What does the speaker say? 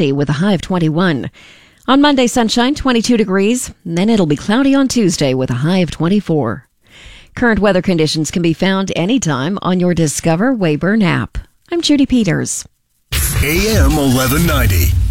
Sunday with a high of 21. On Monday, sunshine, 22 degrees. And then it'll be cloudy on Tuesday with a high of 24. Current weather conditions can be found anytime on your Discover Weyburn app. I'm Judy Peters. AM 1190.